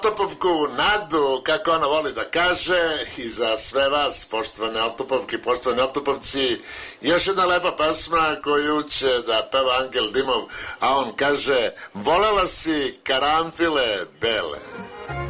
Autopovku Nadu, kako ona voli da kaže, i za sve vas, poštovane autopovke, poštovani autopovci, još jedna lepa pesma koju će da peva Angel Dimov, a on kaže: volela si karanfile bele.